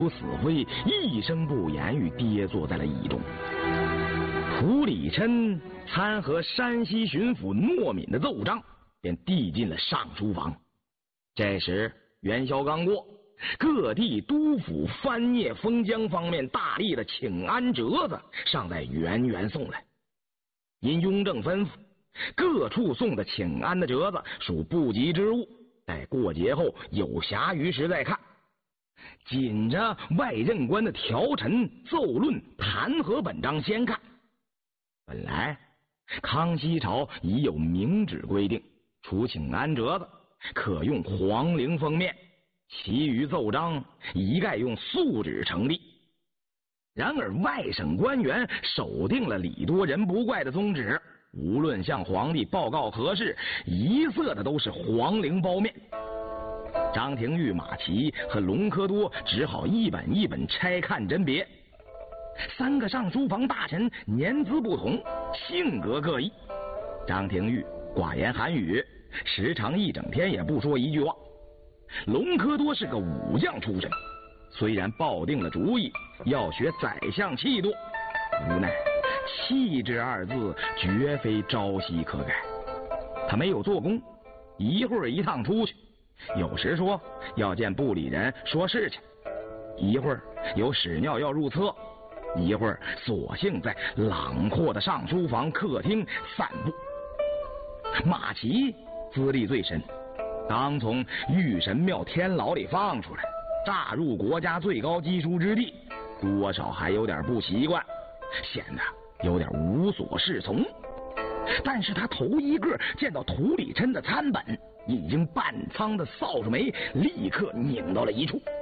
死灰一声不言，与跌坐在了椅中。涂礼琛参合山西巡抚诺敏的奏章，便递进了上书房。这时元宵刚过，各地督府、藩聂、封疆方面大力的请安折子尚在源源送来。因雍正吩咐，各处送的请安的折子属不及之物，待过节后有暇余时再看。紧着外任官的条陈、奏论、弹劾本章先看。本来康熙朝已有明旨规定，除请安折子可用黄绫封面，其余奏章一概用素纸成立。然而外省官员守定了礼多人不怪的宗旨，无论向皇帝报告何事，一色的都是黄绫包面。张廷玉、马齐和隆科多只好一本一本拆看甄别。三个上书房大臣年资不同，性格各异。张廷玉寡言寒语，时常一整天也不说一句话。隆科多是个武将出身，虽然抱定了主意要学宰相气度，无奈气质二字绝非朝夕可改。他没有做工，一会儿一趟出去，有时说要见部里人说事情，一会儿有屎尿要入册，一会儿索性在朗阔的上书房客厅散步。马齐资历最深，刚从御神庙天牢里放出来，乍入国家最高机书之地，多少还有点不习惯，显得有点无所适从。但是他头一个见到涂礼琛的参本，已经半仓的扫帚眉立刻拧到了一处。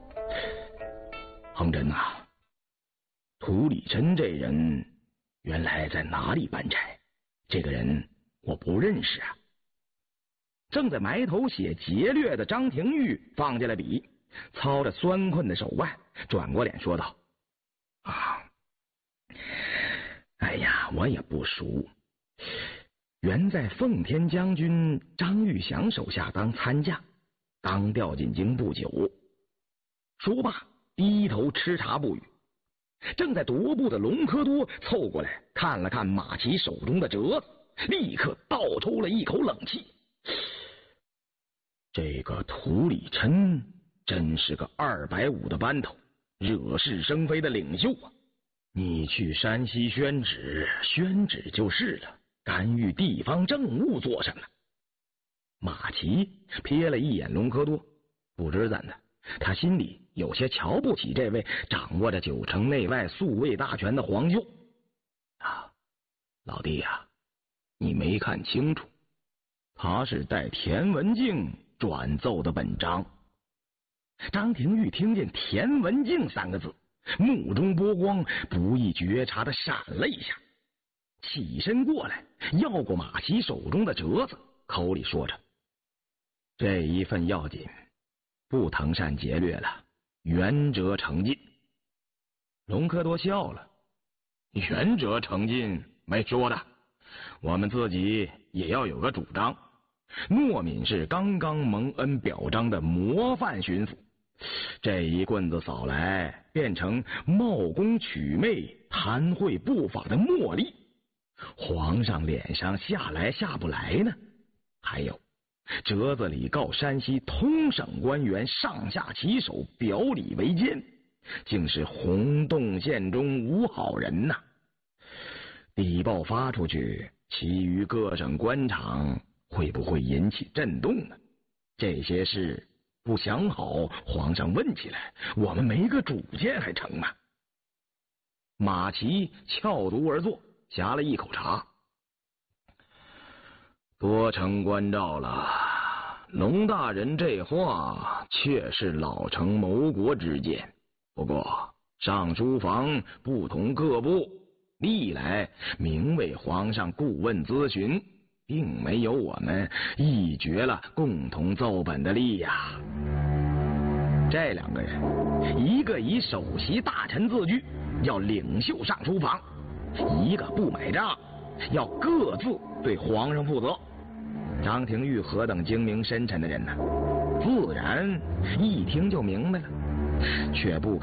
恒真啊，涂礼琛这人原来在哪里办差？这个人我不认识啊。正在埋头写节略的张廷玉放下了笔，操着酸困的手腕，转过脸说道：哎呀，我也不熟，原在奉天将军张玉祥手下当参将，刚调进京不久。说罢低头吃茶不语。正在踱步的隆科多凑过来看了看马齐手中的折子，立刻倒抽了一口冷气。这个涂礼琛真是个250的班头，惹是生非的领袖啊！你去山西宣旨就是了，干预地方政务做什么？马齐瞥了一眼隆科多，不知怎的，他心里有些瞧不起这位掌握着9成内外宿卫大权的皇舅啊！老弟啊，你没看清楚，他是带田文镜转奏的本章。张廷玉听见田文镜3个字，目中波光，不易觉察的闪了一下，起身过来要过马齐手中的折子，口里说着：这一份要紧，不誊善劫掠了，原折成进。隆科多笑了：原折成进没说的，我们自己也要有个主张。诺敏是刚刚蒙恩表彰的模范巡抚，这一棍子扫来，变成冒功取媚、贪贿不法的墨吏，皇上脸上下来下不来呢？还有折子里告山西通省官员上下其手，表里为奸，竟是洪洞县中无好人呐！底报发出去，其余各省官场会不会引起震动呢？这些事不想好，皇上问起来，我们没个主见还成吗？马齐翘足而坐，呷了一口茶。多承关照了，隆大人这话确是老成谋国之见。不过上书房不同各部，历来明为皇上顾问咨询，并没有我们一决了共同奏本的力呀。这2个人，一个以首席大臣自居，要领袖上书房；一个不买账，要各自对皇上负责。张廷玉何等精明深沉的人呢？自然一听就明白了， 却不